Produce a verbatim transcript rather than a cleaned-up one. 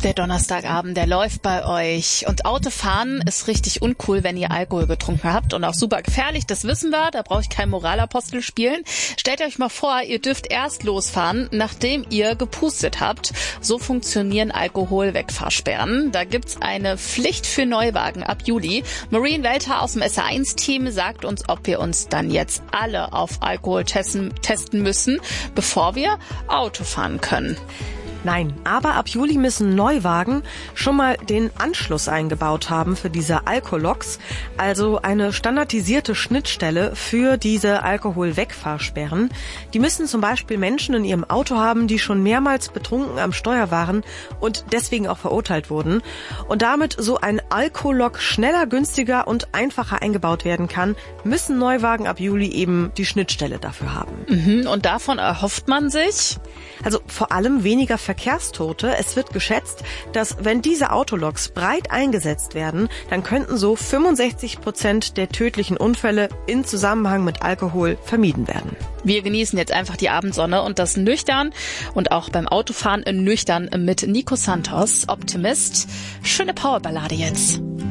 Der Donnerstagabend, der läuft bei euch. Und Autofahren ist richtig uncool, wenn ihr Alkohol getrunken habt. Und auch super gefährlich, das wissen wir. Da brauche ich keinen Moralapostel spielen. Stellt euch mal vor, ihr dürft erst losfahren, nachdem ihr gepustet habt. So funktionieren Alkoholwegfahrsperren. Da gibt's eine Pflicht für Neuwagen ab Juli. Maureen Welter aus dem S R eins Team sagt uns, ob wir uns dann jetzt alle auf Alkohol testen, testen müssen, bevor wir Auto fahren können. Nein, aber ab Juli müssen Neuwagen schon mal den Anschluss eingebaut haben für diese Alkoloks, also eine standardisierte Schnittstelle für diese Alkoholwegfahrsperren. Die müssen zum Beispiel Menschen in ihrem Auto haben, die schon mehrmals betrunken am Steuer waren und deswegen auch verurteilt wurden. Und damit so ein Alkolok schneller, günstiger und einfacher eingebaut werden kann, müssen Neuwagen ab Juli eben die Schnittstelle dafür haben. Mhm, und davon erhofft man sich? Also vor allem weniger Verkehrstote. Es wird geschätzt, dass wenn diese Autoloks breit eingesetzt werden, dann könnten so fünfundsechzig Prozent der tödlichen Unfälle in Zusammenhang mit Alkohol vermieden werden. Wir genießen jetzt einfach die Abendsonne und das nüchtern und auch beim Autofahren nüchtern mit Nico Santos, Optimist. Schöne Powerballade jetzt.